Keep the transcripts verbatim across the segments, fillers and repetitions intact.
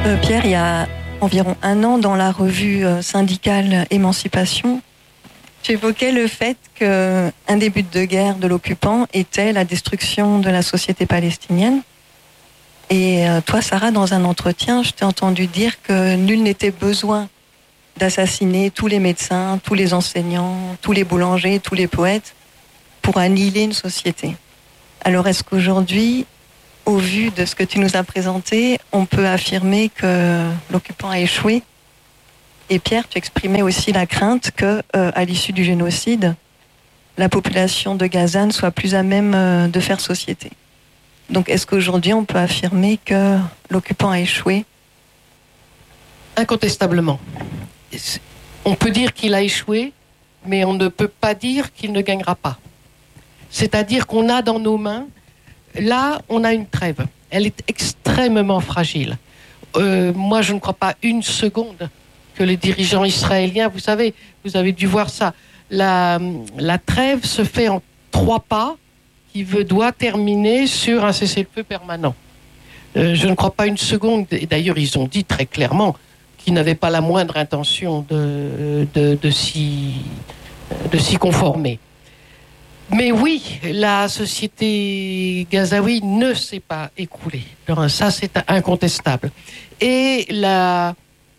Euh, Pierre, il y a environ un an, dans la revue euh, syndicale Émancipation, tu évoquais le fait qu'un des buts de guerre de l'occupant était la destruction de la société palestinienne. Et euh, toi, Sarah, dans un entretien, je t'ai entendu dire que nul n'était besoin d'assassiner tous les médecins, tous les enseignants, tous les boulangers, tous les poètes pour annihiler une société. Alors, est-ce qu'aujourd'hui, au vu de ce que tu nous as présenté, on peut affirmer que l'occupant a échoué? Et Pierre, tu exprimais aussi la crainte que, euh, à l'issue du génocide, la population de Gaza ne soit plus à même euh, de faire société. Donc, est-ce qu'aujourd'hui, on peut affirmer que l'occupant a échoué? Incontestablement. On peut dire qu'il a échoué, mais on ne peut pas dire qu'il ne gagnera pas. C'est-à-dire qu'on a dans nos mains, là, on a une trêve. Elle est extrêmement fragile. Euh, moi, je ne crois pas une seconde que les dirigeants israéliens, vous savez, vous avez dû voir ça, la, la trêve se fait en trois pas qui veut, doit terminer sur un cessez-le-feu permanent. Euh, je ne crois pas une seconde, et d'ailleurs, ils ont dit très clairement qu'ils n'avaient pas la moindre intention de, de, de, s'y, de s'y conformer. Mais oui, la société gazaoui ne s'est pas écroulée. Alors, ça, c'est incontestable. Et la,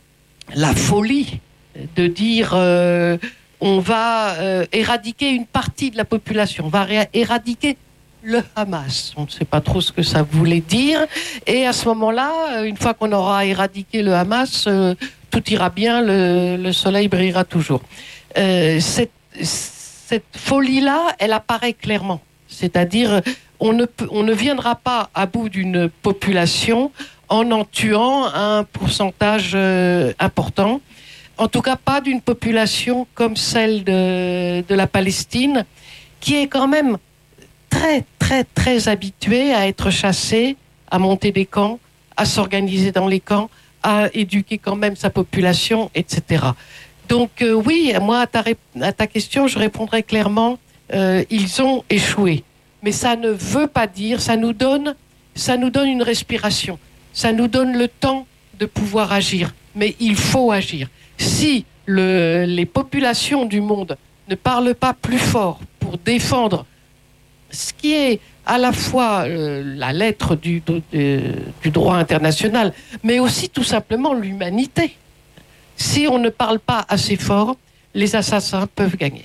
la folie de dire euh, on va euh, éradiquer une partie de la population, on va ré- éradiquer le Hamas. On ne sait pas trop ce que ça voulait dire. Et à ce moment-là, une fois qu'on aura éradiqué le Hamas, euh, tout ira bien, le, le soleil brillera toujours. Euh, cette, cette folie-là, elle apparaît clairement. C'est-à-dire, on ne, peut, on ne viendra pas à bout d'une population en en tuant un pourcentage euh, important. En tout cas, pas d'une population comme celle de, de la Palestine, qui est quand même très, très, très habituée à être chassée, à monter des camps, à s'organiser dans les camps, à éduquer quand même sa population, et cetera. Donc euh, oui, moi, à ta, à ta question, je répondrai clairement, euh, ils ont échoué. Mais ça ne veut pas dire, ça nous donne, ça nous donne une respiration. Ça nous donne le temps de pouvoir agir. Mais il faut agir. Si le, les populations du monde ne parlent pas plus fort pour défendre ce qui est à la fois euh, la lettre du, du, du droit international, mais aussi tout simplement l'humanité. Si on ne parle pas assez fort, les assassins peuvent gagner.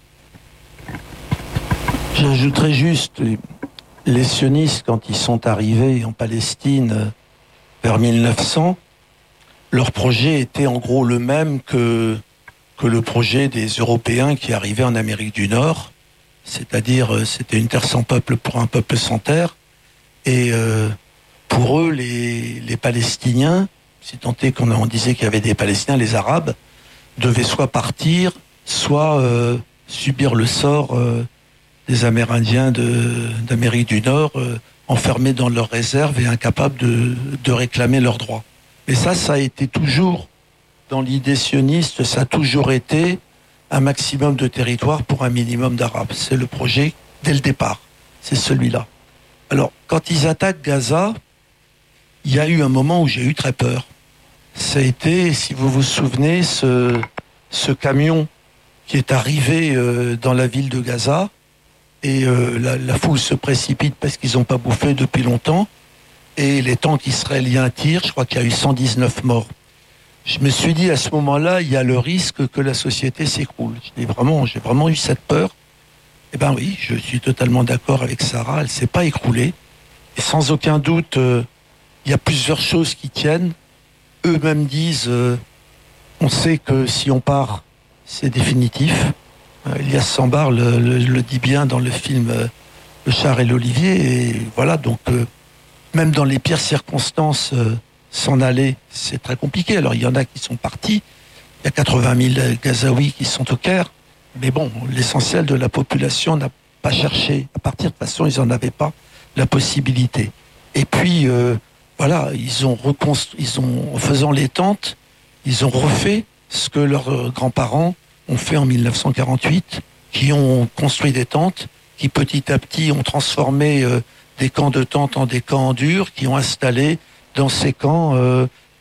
J'ajouterais juste, les sionistes, quand ils sont arrivés en Palestine vers mille neuf cents, leur projet était en gros le même que, que le projet des Européens qui arrivaient en Amérique du Nord. C'est-à-dire, c'était une terre sans peuple pour un peuple sans terre. Et euh, pour eux, les, les Palestiniens, si tant est qu'on on disait qu'il y avait des Palestiniens, les Arabes, devaient soit partir, soit euh, subir le sort euh, des Amérindiens de, d'Amérique du Nord, euh, enfermés dans leurs réserves et incapables de, de réclamer leurs droits. Mais ça, ça a été toujours, dans l'idée sioniste, ça a toujours été un maximum de territoire pour un minimum d'Arabes. C'est le projet dès le départ. C'est celui-là. Alors, quand ils attaquent Gaza, il y a eu un moment où j'ai eu très peur. Ça a été, si vous vous souvenez, ce, ce camion qui est arrivé euh, dans la ville de Gaza et euh, la, la foule se précipite parce qu'ils n'ont pas bouffé depuis longtemps et les tanks israéliens tirent. Je crois qu'il y a eu cent dix-neuf morts. Je me suis dit, à ce moment-là, il y a le risque que la société s'écroule. J'ai vraiment, j'ai vraiment eu cette peur. Eh ben oui, je suis totalement d'accord avec Sarah, elle ne s'est pas écroulée. Et sans aucun doute, euh, il y a plusieurs choses qui tiennent. Eux-mêmes disent, euh, on sait que si on part, c'est définitif. Euh, Elias Sambar le, le, le dit bien dans le film euh, Le Char et l'Olivier. Et voilà, donc, euh, même dans les pires circonstances, euh, s'en aller, c'est très compliqué. Alors, il y en a qui sont partis. Il y a quatre-vingt mille Gazaouis qui sont au Caire. Mais bon, l'essentiel de la population n'a pas cherché. À partir de toute façon, ils n'en avaient pas la possibilité. Et puis, euh, voilà, ils ont reconstruit, ils ont, en faisant les tentes, ils ont refait ce que leurs grands-parents ont fait en mille neuf cent quarante-huit, qui ont construit des tentes, qui petit à petit ont transformé euh, des camps de tentes en des camps en dur, qui ont installé dans ces camps euh,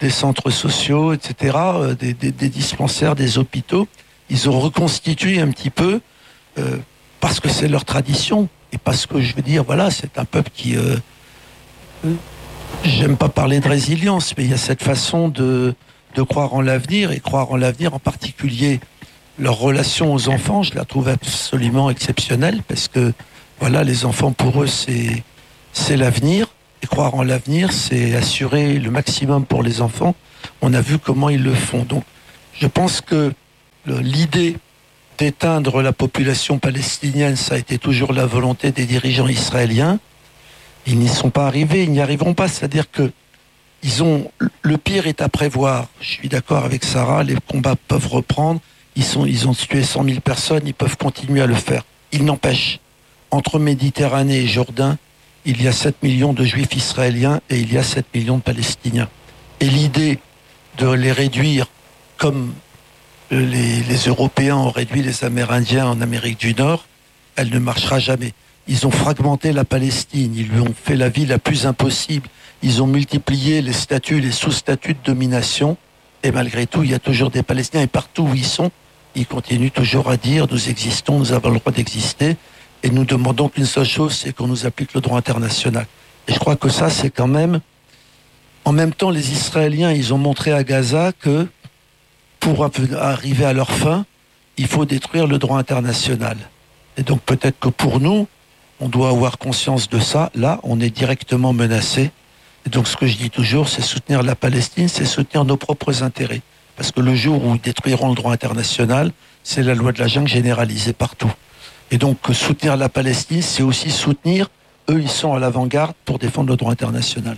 des centres sociaux, et cetera, euh, des, des, des dispensaires, des hôpitaux. Ils ont reconstitué un petit peu euh, parce que c'est leur tradition et parce que, je veux dire, voilà, c'est un peuple qui... Euh, euh, j'aime pas parler de résilience, mais il y a cette façon de, de croire en l'avenir et croire en l'avenir en particulier. Leur relation aux enfants, je la trouve absolument exceptionnelle parce que, voilà, les enfants, pour eux, c'est, c'est l'avenir. Et croire en l'avenir, c'est assurer le maximum pour les enfants. On a vu comment ils le font. Donc, je pense que le, l'idée d'éteindre la population palestinienne, ça a été toujours la volonté des dirigeants israéliens. Ils n'y sont pas arrivés, ils n'y arriveront pas. C'est-à-dire que ils ont, le pire est à prévoir. Je suis d'accord avec Sarah, les combats peuvent reprendre. Ils, sont, ils ont tué cent mille personnes, ils peuvent continuer à le faire. Il n'empêche, entre Méditerranée et Jourdain, il y a sept millions de juifs israéliens et il y a sept millions de Palestiniens. Et l'idée de les réduire comme les, les Européens ont réduit les Amérindiens en Amérique du Nord, elle ne marchera jamais. Ils ont fragmenté la Palestine, ils lui ont fait la vie la plus impossible. Ils ont multiplié les statuts, les sous-statuts de domination. Et malgré tout, il y a toujours des Palestiniens. Et partout où ils sont, ils continuent toujours à dire « nous existons, nous avons le droit d'exister ». Et nous demandons qu'une seule chose, c'est qu'on nous applique le droit international. Et je crois que ça, c'est quand même... En même temps, les Israéliens, ils ont montré à Gaza que pour arriver à leur fin, il faut détruire le droit international. Et donc peut-être que pour nous, on doit avoir conscience de ça. Là, on est directement menacé. Et donc ce que je dis toujours, c'est soutenir la Palestine, c'est soutenir nos propres intérêts. Parce que le jour où ils détruiront le droit international, c'est la loi de la jungle généralisée partout. Et donc soutenir la Palestine, c'est aussi soutenir, eux ils sont à l'avant-garde pour défendre le droit international.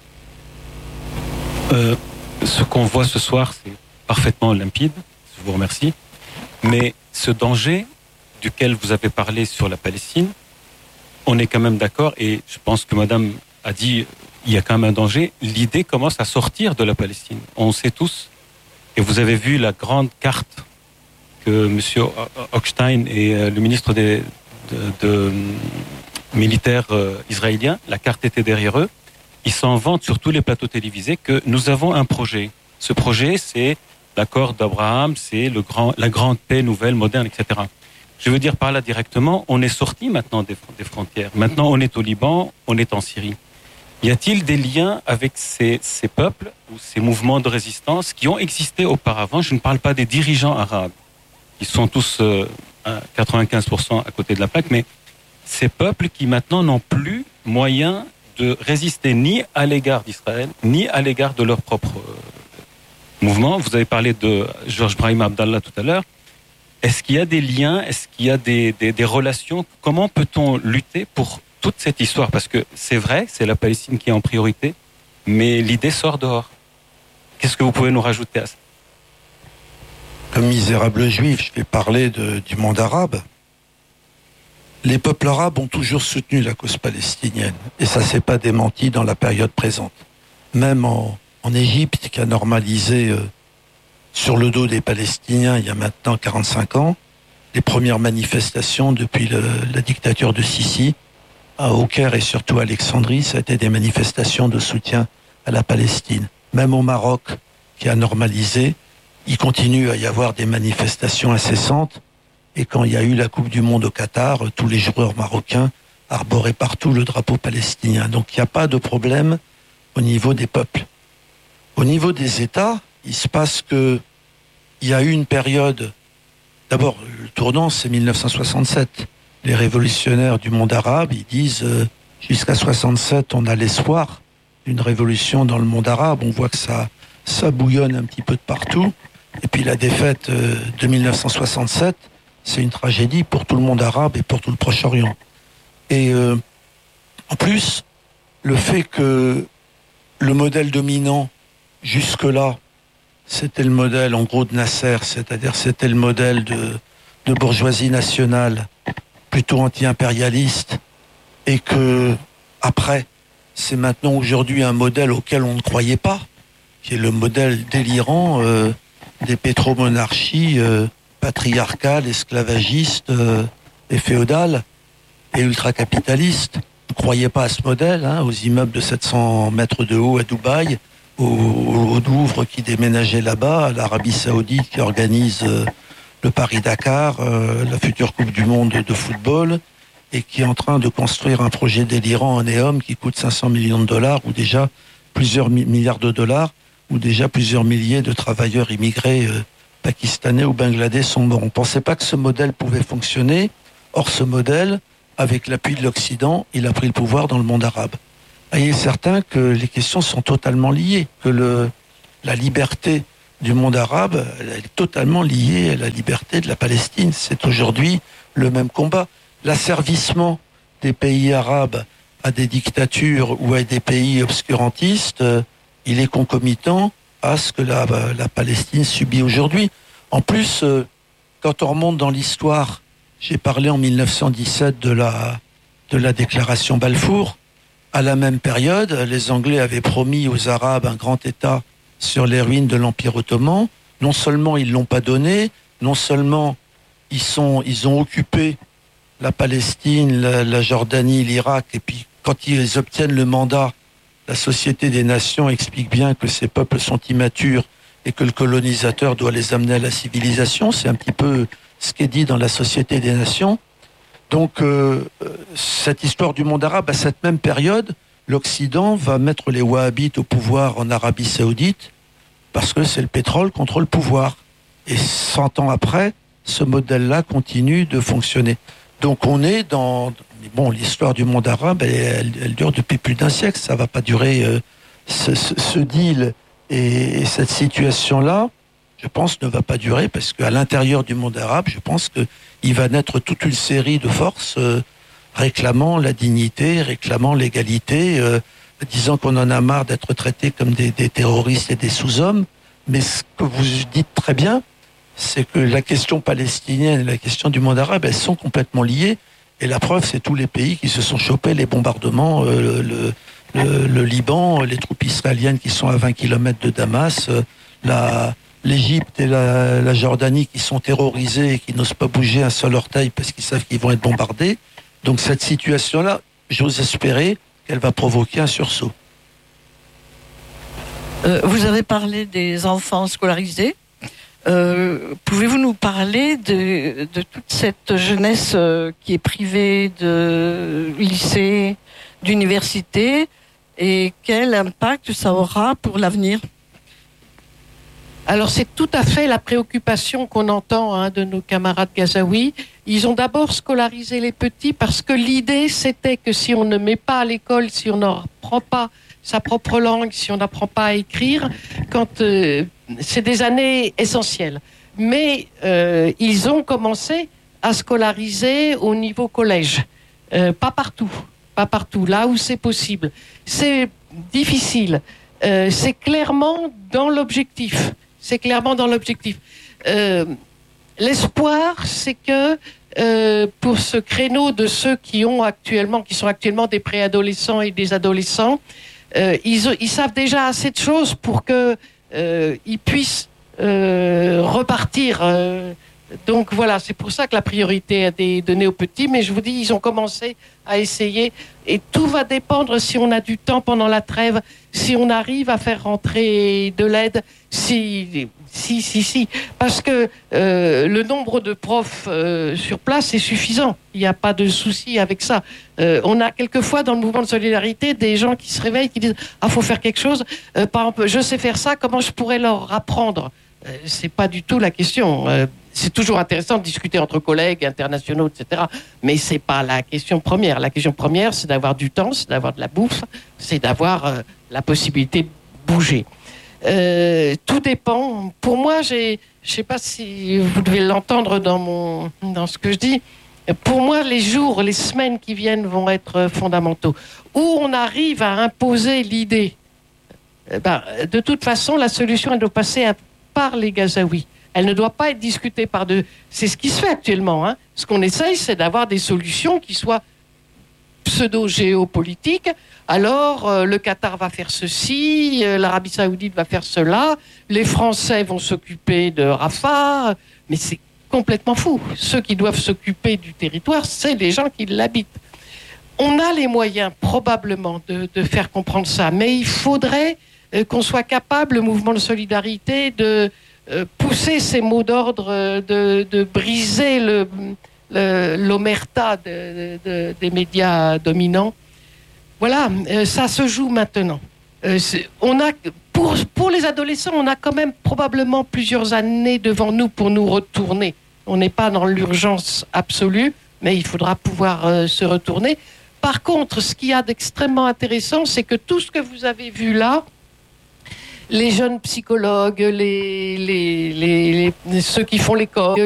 Euh, ce qu'on voit ce soir, c'est parfaitement limpide, je vous remercie. Mais ce danger duquel vous avez parlé sur la Palestine, on est quand même d'accord, et je pense que madame a dit, il y a quand même un danger, l'idée commence à sortir de la Palestine. On sait tous, et vous avez vu la grande carte que M. Hochstein et le ministre des de, de, militaires israéliens, la carte était derrière eux, ils s'en vantent sur tous les plateaux télévisés que nous avons un projet. Ce projet, c'est l'accord d'Abraham, c'est le grand, la grande paix nouvelle, moderne, et cetera. Je veux dire par là directement, on est sorti maintenant des, des frontières. Maintenant, on est au Liban, on est en Syrie. Y a-t-il des liens avec ces, ces peuples ou ces mouvements de résistance qui ont existé auparavant? Je ne parle pas des dirigeants arabes, qui sont tous euh, à quatre-vingt-quinze pour cent à côté de la plaque, mais ces peuples qui maintenant n'ont plus moyen de résister ni à l'égard d'Israël, ni à l'égard de leur propre euh, mouvement. Vous avez parlé de Georges Brahim Abdallah tout à l'heure. Est-ce qu'il y a des liens? Est-ce qu'il y a des, des, des relations? Comment peut-on lutter pour toute cette histoire? Parce que c'est vrai, c'est la Palestine qui est en priorité, mais l'idée sort dehors. Qu'est-ce que vous pouvez nous rajouter à ça? Comme misérable juif, je vais parler de, du monde arabe. Les peuples arabes ont toujours soutenu la cause palestinienne. Et ça ne s'est pas démenti dans la période présente. Même en, en Égypte, qui a normalisé euh, sur le dos des Palestiniens il y a maintenant quarante-cinq ans, les premières manifestations depuis le, la dictature de Sissi, au Caire et surtout à Alexandrie, ça a été des manifestations de soutien à la Palestine. Même au Maroc, qui a normalisé, il continue à y avoir des manifestations incessantes. Et quand il y a eu la Coupe du Monde au Qatar, tous les joueurs marocains arboraient partout le drapeau palestinien. Donc il n'y a pas de problème au niveau des peuples. Au niveau des États, il se passe que il y a eu une période. D'abord, le tournant, c'est mille neuf cent soixante-sept. Les révolutionnaires du monde arabe, ils disent euh, jusqu'à soixante-sept, on a l'espoir d'une révolution dans le monde arabe. On voit que ça, ça bouillonne un petit peu de partout. Et puis la défaite euh, de mille neuf cent soixante-sept, c'est une tragédie pour tout le monde arabe et pour tout le Proche-Orient. Et euh, en plus, le fait que le modèle dominant jusque-là, c'était le modèle en gros de Nasser, c'est-à-dire c'était le modèle de, de bourgeoisie nationale, plutôt anti-impérialiste, et que après, c'est maintenant aujourd'hui un modèle auquel on ne croyait pas, qui est le modèle délirant euh, des pétromonarchies euh, patriarcales, esclavagistes euh, et féodales et ultracapitalistes. On ne croyait pas à ce modèle, hein, aux immeubles de sept cents mètres de haut à Dubaï, au, au Douvres qui déménageait là-bas, à l'Arabie Saoudite qui organise euh, le Paris-Dakar, euh, la future Coupe du Monde de football, et qui est en train de construire un projet délirant en Neom qui coûte cinq cents millions de dollars, ou déjà plusieurs mi- milliards de dollars, où déjà plusieurs milliers de travailleurs immigrés euh, pakistanais ou bangladais sont morts. On ne pensait pas que ce modèle pouvait fonctionner. Or, ce modèle, avec l'appui de l'Occident, il a pris le pouvoir dans le monde arabe. Et il est certain que les questions sont totalement liées, que le, la liberté du monde arabe elle est totalement liée à la liberté de la Palestine. C'est aujourd'hui le même combat. L'asservissement des pays arabes à des dictatures ou à des pays obscurantistes, euh, il est concomitant à ce que la, la Palestine subit aujourd'hui. En plus, euh, quand on remonte dans l'histoire, j'ai parlé en mille neuf cent dix-sept de la, de la déclaration Balfour. À la même période, les Anglais avaient promis aux Arabes un grand État sur les ruines de l'Empire ottoman. Non seulement ils ne l'ont pas donné, non seulement ils, sont, ils ont occupé la Palestine, la, la Jordanie, l'Irak, et puis quand ils obtiennent le mandat, la Société des Nations explique bien que ces peuples sont immatures et que le colonisateur doit les amener à la civilisation. C'est un petit peu ce qui est dit dans la Société des Nations. Donc, euh, cette histoire du monde arabe, à cette même période, l'Occident va mettre les Wahhabites au pouvoir en Arabie Saoudite parce que c'est le pétrole contre le pouvoir. Et cent ans après, ce modèle-là continue de fonctionner. Donc, on est dans... Bon, l'histoire du monde arabe, elle, elle, elle dure depuis plus d'un siècle. Ça ne va pas durer. Euh, ce, ce, ce deal et, et cette situation-là, je pense, ne va pas durer parce qu'à l'intérieur du monde arabe, je pense qu'il va naître toute une série de forces euh, réclamant la dignité, réclamant l'égalité, euh, disant qu'on en a marre d'être traités comme des, des terroristes et des sous-hommes. Mais ce que vous dites très bien, c'est que la question palestinienne et la question du monde arabe, elles sont complètement liées. Et la preuve, c'est tous les pays qui se sont chopés les bombardements, euh, le, le, le Liban, les troupes israéliennes qui sont à vingt kilomètres de Damas, euh, la... l'Égypte et la, la Jordanie qui sont terrorisés et qui n'osent pas bouger un seul orteil parce qu'ils savent qu'ils vont être bombardés. Donc cette situation-là, j'ose espérer qu'elle va provoquer un sursaut. Euh, vous avez parlé des enfants scolarisés. Euh, pouvez-vous nous parler de, de toute cette jeunesse euh, qui est privée de lycée, d'université, et quel impact ça aura pour l'avenir ? Alors c'est tout à fait la préoccupation qu'on entend hein, de nos camarades gazaouis. Ils ont d'abord scolarisé les petits parce que l'idée c'était que si on ne met pas à l'école, si on n'apprend pas sa propre langue, si on n'apprend pas à écrire, quand euh, c'est des années essentielles. Mais euh, ils ont commencé à scolariser au niveau collège, euh, pas partout, pas partout, là où c'est possible. C'est difficile, euh, c'est clairement dans l'objectif. C'est clairement dans l'objectif. Euh, l'espoir, c'est que euh, pour ce créneau de ceux qui ont actuellement, qui sont actuellement des préadolescents et des adolescents, euh, ils, ils savent déjà assez de choses pour que euh, ils puissent euh, repartir. Euh, donc voilà, c'est pour ça que la priorité est donnée aux petits. Mais je vous dis, ils ont commencé à essayer, et tout va dépendre si on a du temps pendant la trêve, si on arrive à faire rentrer de l'aide, si, si, si, si, parce que euh, le nombre de profs euh, sur place est suffisant. Il n'y a pas de souci avec ça. Euh, on a quelquefois dans le mouvement de solidarité des gens qui se réveillent, qui disent ah faut faire quelque chose. Euh, par exemple, je sais faire ça, comment je pourrais leur apprendre? euh, C'est pas du tout la question. Euh, C'est toujours intéressant de discuter entre collègues internationaux, et cetera. Mais c'est pas la question première. La question première, c'est d'avoir du temps, c'est d'avoir de la bouffe, c'est d'avoir euh, la possibilité de bouger. Euh, tout dépend. Pour moi, j'ai, je sais pas si vous devez l'entendre dans mon, dans ce que je dis. Pour moi, les jours, les semaines qui viennent vont être fondamentaux. Où on arrive à imposer l'idée. Ben, de toute façon, la solution, elle doit passer à, par les Gazaouis. Elle ne doit pas être discutée par deux. C'est ce qui se fait actuellement. Hein. Ce qu'on essaye, c'est d'avoir des solutions qui soient pseudo-géopolitiques. Alors, euh, le Qatar va faire ceci, euh, l'Arabie Saoudite va faire cela, les Français vont s'occuper de Rafah. Mais c'est complètement fou. Ceux qui doivent s'occuper du territoire, c'est les gens qui l'habitent. On a les moyens, probablement, de, de faire comprendre ça. Mais il faudrait euh, qu'on soit capable, le mouvement de solidarité, de euh, pousser ces mots d'ordre, euh, de, de briser le, le, l'omerta de, de, des médias dominants. Voilà, euh, ça se joue maintenant. Euh, on a, pour, pour les adolescents, on a quand même probablement plusieurs années devant nous pour nous retourner. On n'est pas dans l'urgence absolue, mais il faudra pouvoir euh, se retourner. Par contre, ce qu'il y a d'extrêmement intéressant, c'est que tout ce que vous avez vu là, les jeunes psychologues, les, les, les, les, ceux qui font les corps,